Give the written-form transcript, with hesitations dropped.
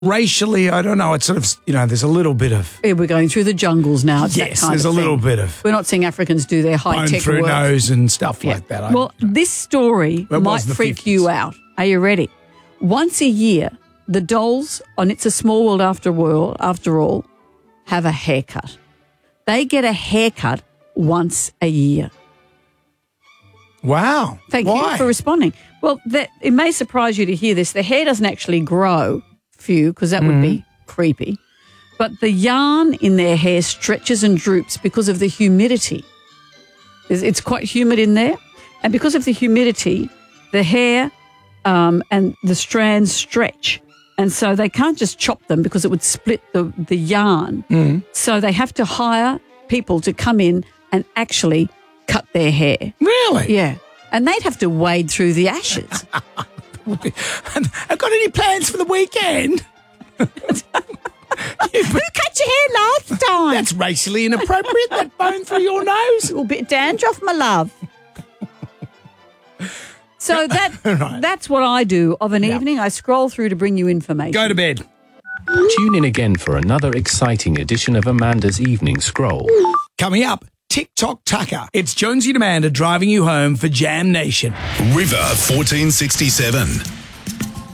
Racially, I don't know. It's sort of, there's a little bit of... Yeah, we're going through the jungles now. It's yes, that kind there's of a little thing. bit of... We're not seeing Africans do their bone high-tech through work. nose and stuff like that. Well, this story might freak 50s. you out. Are you ready? Once a year, the dolls on It's a Small World after all, have a haircut. They get a haircut once a year. Wow. Thank Why? you for responding. Well, it may surprise you to hear this. The hair doesn't actually grow for you because that would be creepy. But the yarn in their hair stretches and droops because of the humidity. It's quite humid in there. And because of the humidity, the hair and the strands stretch. And so they can't just chop them because it would split the yarn. So they have to hire people to come in and actually cut their hair. Really? Yeah. And they'd have to wade through the ashes. I've got any plans for the weekend? Who cut your hair last time? That's racially inappropriate, that bone through your nose. A little bit of dandruff, my love. So that's what I do of an evening. I scroll through to bring you information. Go to bed. Tune in again for another exciting edition of Amanda's Evening Scroll. Coming up, TikTok Tucker. It's Jonesy and Amanda driving you home for Jam Nation. River 1467.